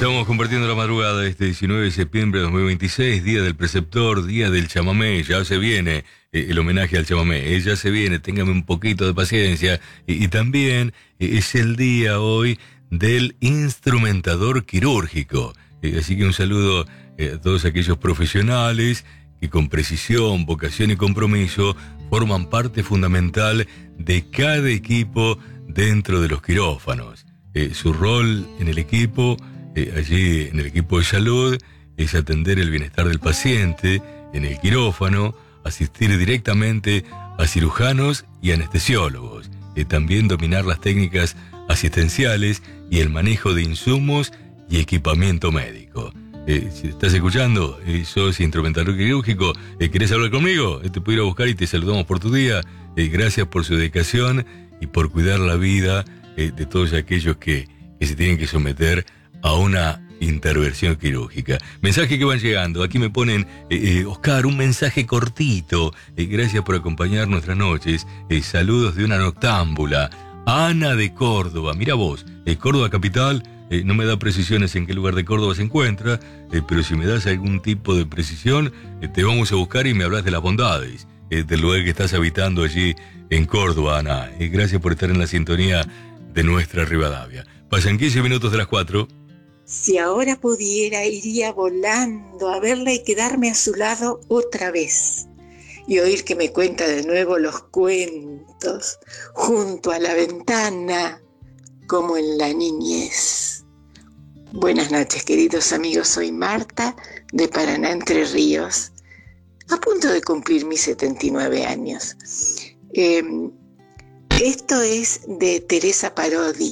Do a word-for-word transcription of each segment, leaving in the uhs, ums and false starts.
Estamos compartiendo la madrugada de este diecinueve de septiembre de dos mil veintiséis, Día del Preceptor, Día del Chamamé. Ya se viene eh, el homenaje al chamamé, eh, ya se viene, téngame un poquito de paciencia. Y, y también eh, es el día hoy del instrumentador quirúrgico. Eh, así que un saludo eh, a todos aquellos profesionales que con precisión, vocación y compromiso forman parte fundamental de cada equipo dentro de los quirófanos. Eh, su rol en el equipo... Eh, allí en el equipo de salud es atender el bienestar del paciente en el quirófano, asistir directamente a cirujanos y anestesiólogos, eh, también dominar las técnicas asistenciales y el manejo de insumos y equipamiento médico. Eh, si estás escuchando, eh, sos instrumentador quirúrgico, eh, ¿querés hablar conmigo? Eh, te puedo ir a buscar y te saludamos por tu día. Eh, gracias por su dedicación y por cuidar la vida eh, de todos aquellos que, que se tienen que someter a una intervención quirúrgica. Mensajes que van llegando. Aquí me ponen, eh, eh, Oscar, un mensaje cortito. Eh, gracias por acompañar nuestras noches. Eh, saludos de una noctámbula. Ana de Córdoba. Mira vos, eh, Córdoba capital. Eh, no me da precisiones en qué lugar de Córdoba se encuentra, eh, pero si me das algún tipo de precisión, eh, te vamos a buscar y me hablas de las bondades eh, del lugar que estás habitando allí en Córdoba, Ana. Eh, gracias por estar en la sintonía de nuestra Rivadavia. Pasan quince minutos de las cuatro. Si ahora pudiera, iría volando a verla y quedarme a su lado otra vez y oír que me cuenta de nuevo los cuentos junto a la ventana como en la niñez. Buenas noches, queridos amigos. Soy Marta de Paraná, Entre Ríos, a punto de cumplir mis setenta y nueve años. Eh, esto es de Teresa Parodi.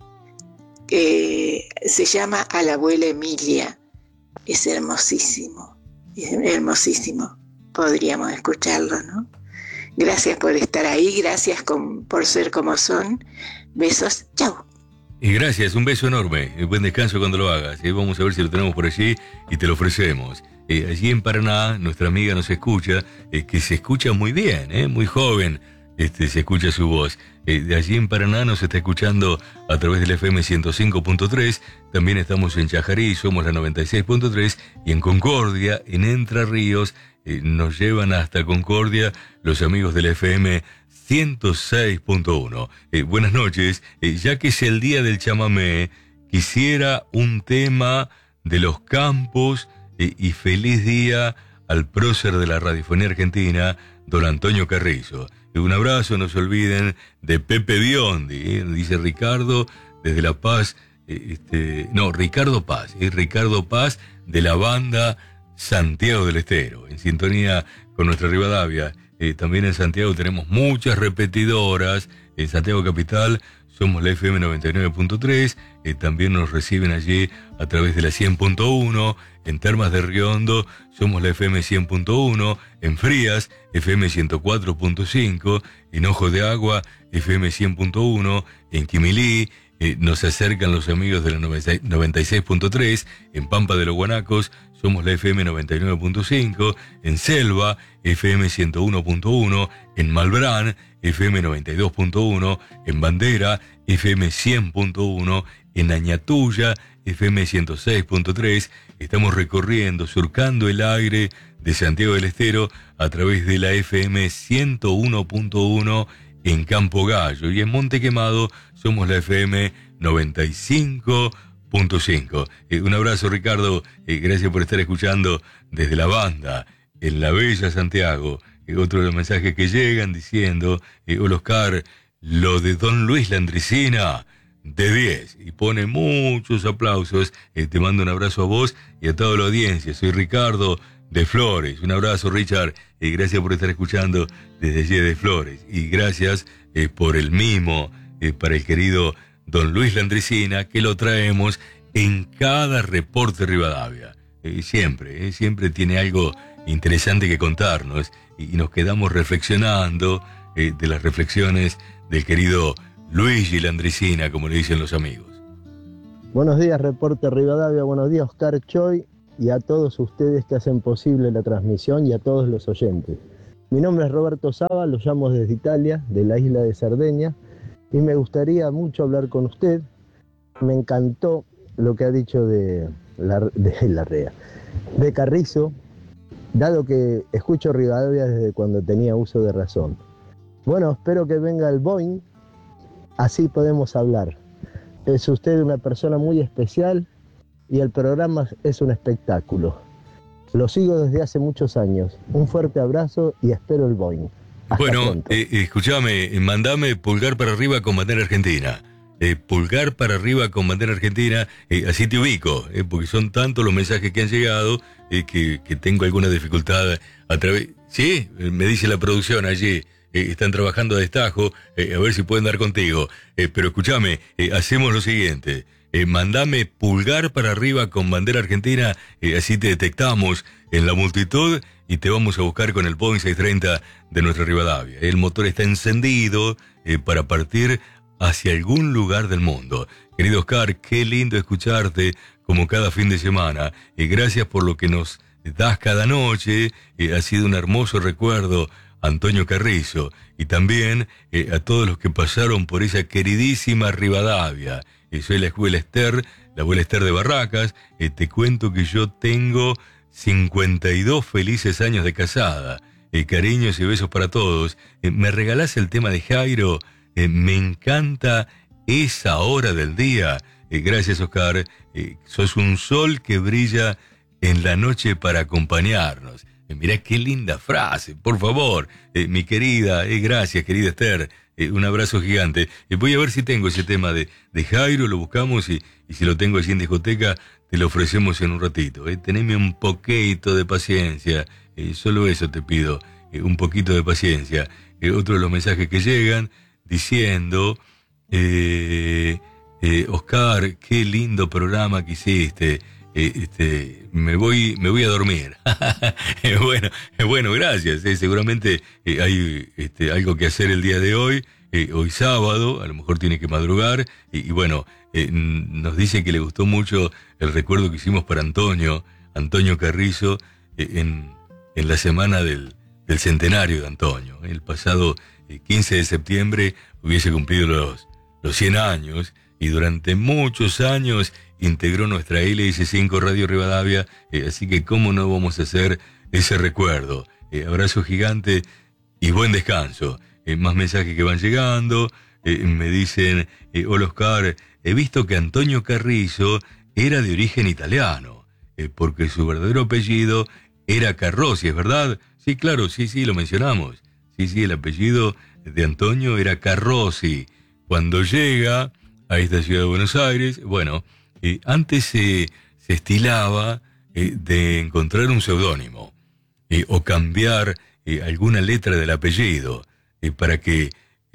Eh, se llama A la abuela Emilia. Es hermosísimo, es hermosísimo. Podríamos escucharlo, ¿no? Gracias por estar ahí, gracias con, por ser como son. Besos, chau. Y gracias, un beso enorme. Buen descanso cuando lo hagas. Eh, vamos a ver si lo tenemos por allí y te lo ofrecemos. Eh, allí en Paraná, nuestra amiga nos escucha, eh, que se escucha muy bien, eh, muy joven. Este, se escucha su voz. Eh, de allí en Paraná nos está escuchando a través del F M ciento cinco punto tres. También estamos en Chajarí, somos la noventa y seis punto tres. Y en Concordia, en Entre Ríos, eh, nos llevan hasta Concordia los amigos del F M ciento seis punto uno. Eh, buenas noches. Eh, ya que es el día del chamamé, quisiera un tema de los campos eh, y feliz día al prócer de la radiofonía argentina, don Antonio Carrizo. Un abrazo, no se olviden de Pepe Biondi, ¿eh? Dice Ricardo desde La Paz, eh, este, no, Ricardo Paz, es ¿eh? Ricardo Paz de la banda Santiago del Estero, en sintonía con nuestra Rivadavia. Eh, también en Santiago tenemos muchas repetidoras, en Santiago Capital somos la F M noventa y nueve punto tres, eh, también nos reciben allí a través de la cien punto uno, en Termas de Riondo somos la F M cien punto uno, en Frías F M ciento cuatro punto cinco, en Ojo de Agua F M cien punto uno, en Quimilí eh, nos acercan los amigos de la noventa y seis punto tres, en Pampa de los Guanacos somos la F M noventa y nueve punto cinco, en Selva F M ciento uno punto uno, en Malbrán F M noventa y dos punto uno, en Bandera F M cien punto uno, en Añatuya F M ciento seis punto tres. Estamos recorriendo, surcando el aire de Santiago del Estero a través de la F M ciento uno punto uno en Campo Gallo, y en Monte Quemado somos la F M noventa y cinco punto cinco. Eh, un abrazo, Ricardo, eh, gracias por estar escuchando desde la banda en la bella Santiago. Eh, otro de los mensajes que llegan diciendo, eh, hola Oscar, lo de don Luis Landricina de diez, y pone muchos aplausos. Eh, te mando un abrazo a vos y a toda la audiencia. Soy Ricardo de Flores. Un abrazo, Richard, y eh, gracias por estar escuchando desde allí de Flores, y gracias eh, por el mimo eh, para el querido don Luis Landricina, que lo traemos en cada reporte Rivadavia. Eh, siempre, eh, siempre tiene algo interesante que contarnos, y, y nos quedamos reflexionando eh, de las reflexiones del querido Luigi Landricina, como le dicen los amigos. Buenos días, reporte Rivadavia, buenos días, Oscar Choy, y a todos ustedes que hacen posible la transmisión y a todos los oyentes. Mi nombre es Roberto Saba, lo llamo desde Italia, de la isla de Cerdeña, y me gustaría mucho hablar con usted. Me encantó lo que ha dicho de la, de Larrea, de Carrizo, dado que escucho Rivadavia desde cuando tenía uso de razón. Bueno, espero que venga el Boeing, así podemos hablar. Es usted una persona muy especial y el programa es un espectáculo. Lo sigo desde hace muchos años. Un fuerte abrazo y espero el Boeing. Hasta bueno, eh, escúchame, mandame pulgar para arriba con bandera argentina. Eh, pulgar para arriba con bandera argentina, eh, así te ubico, eh, porque son tantos los mensajes que han llegado eh, que, que tengo alguna dificultad a través... Sí, me dice la producción allí, eh, están trabajando a destajo, eh, a ver si pueden dar contigo. Eh, pero escúchame, eh, hacemos lo siguiente, eh, mandame pulgar para arriba con bandera argentina, eh, así te detectamos en la multitud y te vamos a buscar con el Boeing seiscientos treinta de nuestra Rivadavia. El motor está encendido eh, para partir hacia algún lugar del mundo. Querido Oscar, qué lindo escucharte como cada fin de semana. Y gracias por lo que nos das cada noche. Eh, ha sido un hermoso recuerdo, Antonio Carrizo. Y también eh, a todos los que pasaron por esa queridísima Rivadavia. Eh, soy la abuela Esther, la abuela Esther de Barracas. Eh, te cuento que yo tengo cincuenta y dos felices años de casada. Eh, cariños y besos para todos. Eh, ¿Me regalás el tema de Jairo? Eh, me encanta esa hora del día. Eh, gracias, Oscar. Eh, sos un sol que brilla en la noche para acompañarnos. Eh, mirá qué linda frase, por favor. Eh, mi querida, eh, gracias, querida Esther. Eh, un abrazo gigante. Eh, voy a ver si tengo ese tema de, de Jairo, lo buscamos y, y si lo tengo allí en discoteca, te lo ofrecemos en un ratito. Eh. Teneme un poquito de paciencia. Eh, solo eso te pido, eh, un poquito de paciencia. Eh, otro de los mensajes que llegan diciendo, eh, eh, Oscar, qué lindo programa que hiciste, eh, este, me voy, me voy a dormir. eh, bueno, eh, bueno, gracias. Eh, seguramente eh, hay este, algo que hacer el día de hoy, eh, hoy sábado, a lo mejor tiene que madrugar y, y bueno, eh, nos dice que le gustó mucho el recuerdo que hicimos para Antonio, Antonio Carrizo, eh, en, en la semana del, del centenario de Antonio, el pasado quince de septiembre hubiese cumplido los, los cien años y durante muchos años integró nuestra L S cinco Radio Rivadavia, eh, así que cómo no vamos a hacer ese recuerdo. Eh, abrazo gigante y buen descanso. Eh, más mensajes que van llegando, eh, me dicen, eh, hola Oscar, he visto que Antonio Carrizo era de origen italiano, eh, porque su verdadero apellido era Carrozzi, ¿es verdad? Sí, claro, sí, sí, lo mencionamos. Sí, sí, el apellido de Antonio era Carrozzi. Cuando llega a esta ciudad de Buenos Aires, bueno, eh, antes se, se estilaba eh, de encontrar un seudónimo eh, o cambiar eh, alguna letra del apellido eh, para que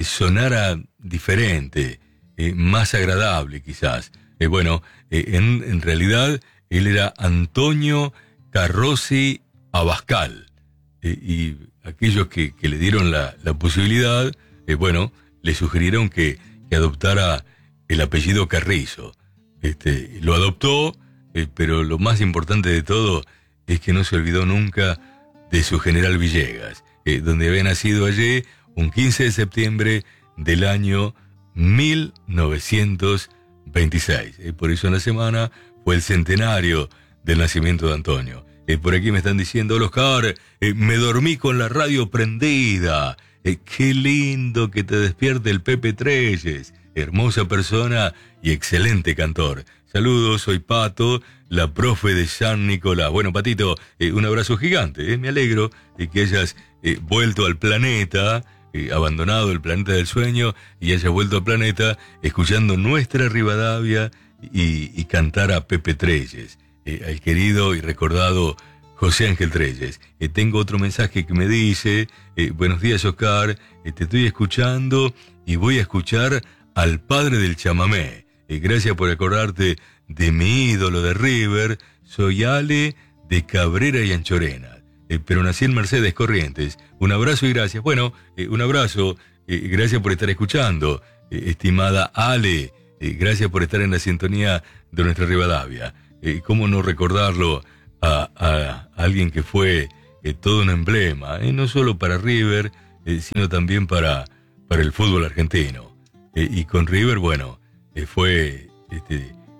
sonara diferente, eh, más agradable quizás. Eh, bueno, eh, en, en realidad él era Antonio Carrozzi Abascal eh, y aquellos que, que le dieron la, la posibilidad, eh, bueno, le sugirieron que, que adoptara el apellido Carrizo. Este, lo adoptó, eh, pero lo más importante de todo es que no se olvidó nunca de su general Villegas, eh, donde había nacido allí un quince de septiembre del año mil novecientos veintiséis. Eh, por eso en la semana fue el centenario del nacimiento de Antonio. Eh, por aquí me están diciendo, hola Oscar, eh, me dormí con la radio prendida. Eh, qué lindo que te despierte el Pepe Treyes. Hermosa persona y excelente cantor. Saludos, soy Pato, la profe de San Nicolás. Bueno, Patito, eh, un abrazo gigante. Eh, me alegro de que hayas eh, vuelto al planeta, eh, abandonado el planeta del sueño y hayas vuelto al planeta escuchando nuestra Rivadavia y, y cantar a Pepe Treyes. Eh, al querido y recordado José Ángel Treyes. Eh, tengo otro mensaje que me dice, eh, buenos días Oscar, eh, te estoy escuchando y voy a escuchar al padre del chamamé. Eh, gracias por acordarte de mi ídolo de River, soy Ale de Cabrera y Anchorena, eh, pero nací en Mercedes Corrientes. Un abrazo y gracias. Bueno, eh, un abrazo, eh, gracias por estar escuchando, eh, estimada Ale, eh, gracias por estar en la sintonía de nuestra Rivadavia. Eh, ¿Cómo no recordarlo a, a, a alguien que fue eh, todo un emblema, eh, no solo para River, eh, sino también para, para el fútbol argentino? Eh, y con River, bueno, eh, fue este,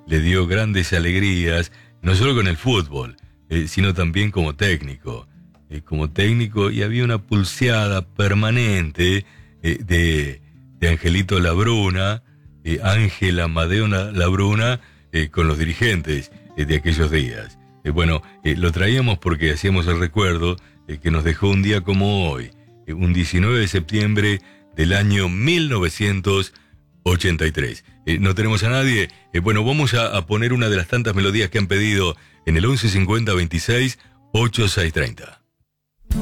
le dio grandes alegrías, no solo con el fútbol, eh, sino también como técnico. Eh, como técnico, y había una pulseada permanente eh, de, de Angelito Labruna, eh, Ángel Amadeo Labruna, eh, con los dirigentes eh, de aquellos días. Eh, bueno, eh, lo traíamos porque hacíamos el recuerdo eh, que nos dejó un día como hoy, eh, un diecinueve de septiembre del año mil novecientos ochenta y tres. Eh, no tenemos a nadie. Eh, bueno, vamos a, a poner una de las tantas melodías que han pedido en el once cincuenta veintiséis ochenta y seis treinta.